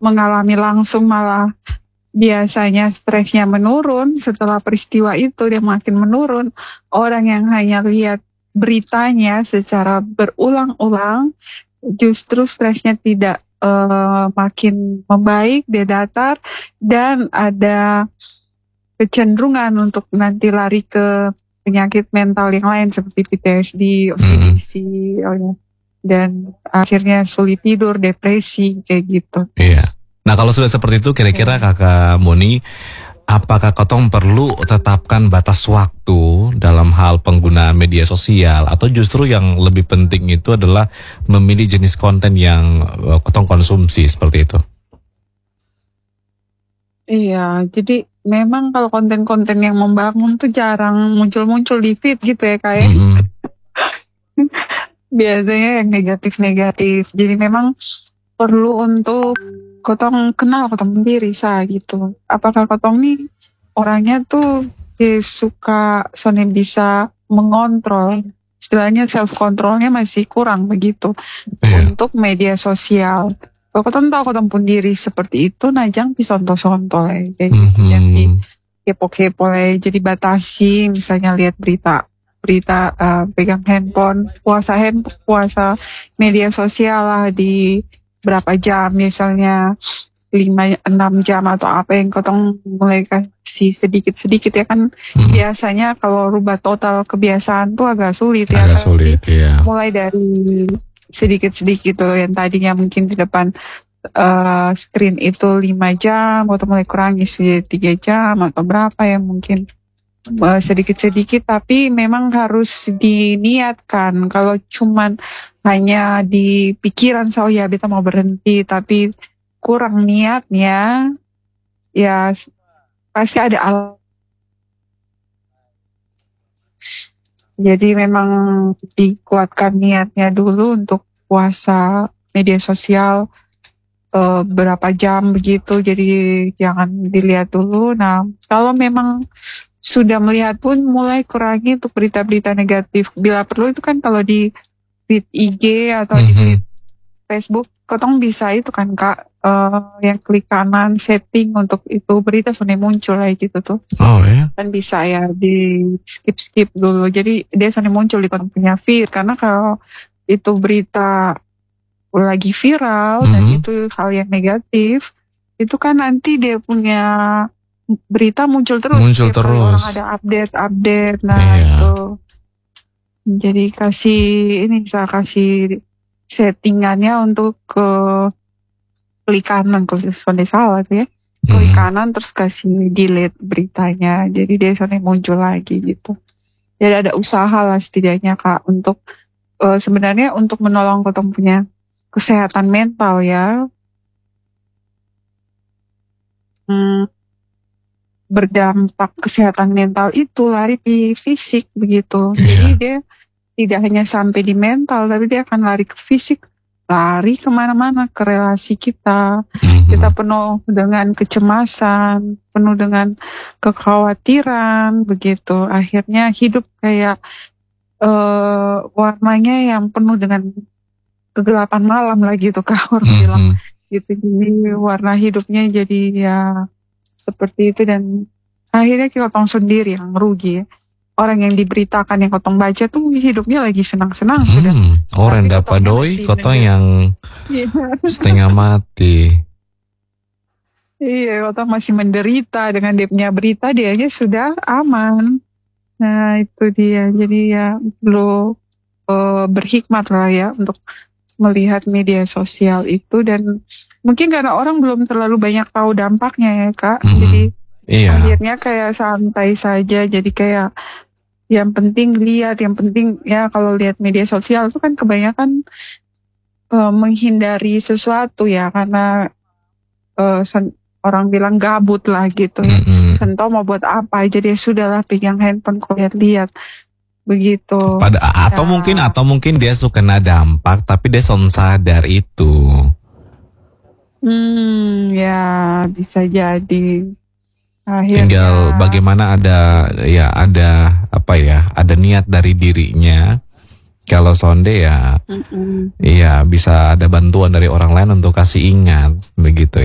mengalami langsung, malah biasanya stresnya menurun. Setelah peristiwa itu dia makin menurun. Orang yang hanya lihat beritanya secara berulang-ulang, justru stresnya tidak makin membaik, dia datar, dan ada kecenderungan untuk nanti lari ke penyakit mental yang lain seperti PTSD, OCD, dan akhirnya sulit tidur, depresi, kayak gitu. Iya. Nah kalau sudah seperti itu, kira-kira Kakak Moni, apakah Kotong perlu tetapkan batas waktu dalam hal penggunaan media sosial, atau justru yang lebih penting itu adalah memilih jenis konten yang Kotong konsumsi seperti itu? Iya, jadi memang kalau konten-konten yang membangun tuh jarang muncul-muncul di feed gitu ya kayak. Biasanya yang negatif-negatif. Jadi memang perlu untuk Kotong kenal Kotong sendiri gitu. Apakah Kotong nih orangnya tuh suka soalnya bisa mengontrol, istilahnya self controlnya masih kurang begitu untuk media sosial. Kalau Kotong tahu Kotong pun diri seperti itu, najang pisonto-sonto kayak gitu, yang di kepo-kepo jadi batasi, misalnya lihat berita pegang handphone, puasa media sosial lah di berapa jam, misalnya 5-6 jam atau apa, yang Kotong mulai kasih sedikit-sedikit ya kan. Biasanya kalau rubah total kebiasaan tuh agak sulit ya. Agak sulit, iya. Mulai dari sedikit-sedikit tuh, yang tadinya mungkin di depan screen itu 5 jam, atau mulai kurangi 3 jam atau berapa ya, mungkin sedikit-sedikit, tapi memang harus diniatkan. Kalau cuman hanya di pikiran ya beta mau berhenti, tapi kurang niatnya, ya pasti ada Jadi memang dikuatkan niatnya dulu untuk puasa media sosial berapa jam begitu, jadi jangan dilihat dulu. Nah, kalau memang sudah melihat pun mulai kurangi untuk berita-berita negatif. Bila perlu itu kan kalau di feed IG atau di feed Facebook, Kotong bisa itu kan Kak, yang klik kanan setting untuk itu berita sudah muncul kayak gitu tuh. Oh ya. Kan bisa ya di skip dulu. Jadi dia sudah muncul di Kotong punya feed, karena kalau itu berita lagi viral dan itu hal yang negatif, itu kan nanti dia punya berita muncul terus. Orang ada update. Nah itu. Jadi saya kasih settingannya untuk ke klik kanan, kalau sudah salah tuh ya. Klik kanan terus kasih delete beritanya. Jadi dia sudah muncul lagi gitu. Jadi ada usaha lah setidaknya Kak untuk sebenarnya untuk menolong Kotong punya kesehatan mental ya. Berdampak kesehatan mental itu lari di fisik begitu. Jadi dia tidak hanya sampai di mental, tapi dia akan lari ke fisik, lari kemana-mana, ke relasi kita. Kita penuh dengan kecemasan, penuh dengan kekhawatiran begitu. Akhirnya hidup kayak warnanya yang penuh dengan kegelapan malam lah gitu Kak, orang bilang gitu. Jadi warna hidupnya jadi ya seperti itu, dan akhirnya Kotong sendiri yang merugi ya. Orang yang diberitakan yang Kotong baca tuh hidupnya lagi senang-senang sudah. Orang dapat doi, Kotong yang setengah mati. Iya, Kotong masih menderita dengan dia punya berita, dianya sudah aman. Nah itu dia, jadi ya perlu berhikmat lah ya untuk melihat media sosial itu. Dan mungkin karena orang belum terlalu banyak tahu dampaknya ya Kak, jadi akhirnya kayak santai saja. Jadi kayak yang penting lihat, yang penting ya kalau lihat media sosial itu kan kebanyakan menghindari sesuatu ya, karena orang bilang gabut lah gitu ya. Sento mau buat apa aja, dia sudahlah pegang handphone kok lihat begitu. Atau mungkin dia suka kena dampak tapi dia sadar itu. Ya bisa jadi. Akhirnya, tinggal bagaimana ada niat dari dirinya. Kalau sonde ya, iya bisa ada bantuan dari orang lain untuk kasih ingat begitu.